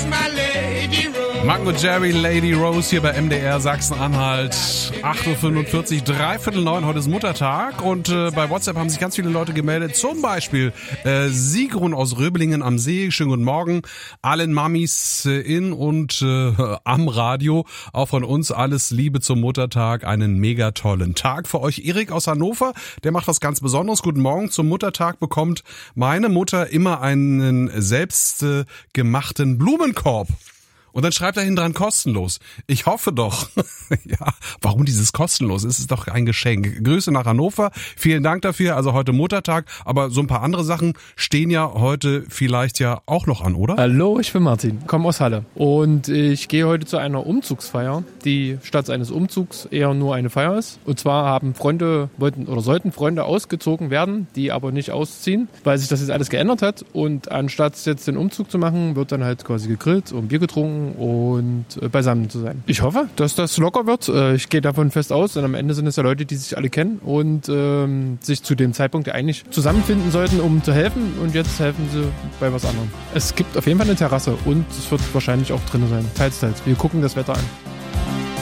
Mark und Jerry, Lady Rose hier bei MDR Sachsen-Anhalt. 8.45 Uhr, 8:45, heute ist Muttertag und bei WhatsApp haben sich ganz viele Leute gemeldet. Zum Beispiel Sigrun aus Röblingen am See. Schönen guten Morgen. Allen Mamis in und am Radio. Auch von uns alles Liebe zum Muttertag. Einen mega tollen Tag für euch. Erik aus Hannover, der macht was ganz Besonderes. Guten Morgen. Zum Muttertag bekommt meine Mutter immer einen selbst gemachten Blumenkorb. Und dann schreibt er hinten dran kostenlos. Ich hoffe doch. Ja, warum dieses kostenlos? Es ist doch ein Geschenk. Grüße nach Hannover. Vielen Dank dafür. Also heute Muttertag. Aber so ein paar andere Sachen stehen ja heute vielleicht ja auch noch an, oder? Hallo, ich bin Martin, komme aus Halle. Und ich gehe heute zu einer Umzugsfeier, die statt eines Umzugs eher nur eine Feier ist. Und zwar haben sollten Freunde ausgezogen werden, die aber nicht ausziehen, weil sich das jetzt alles geändert hat. Und anstatt jetzt den Umzug zu machen, wird dann halt quasi gegrillt und Bier getrunken und beisammen zu sein. Ich hoffe, dass das locker wird. Ich gehe davon fest aus, denn am Ende sind es ja Leute, die sich alle kennen und sich zu dem Zeitpunkt ja eigentlich zusammenfinden sollten, um zu helfen, und jetzt helfen sie bei was anderem. Es gibt auf jeden Fall eine Terrasse und es wird wahrscheinlich auch drin sein. Teils. Wir gucken das Wetter an.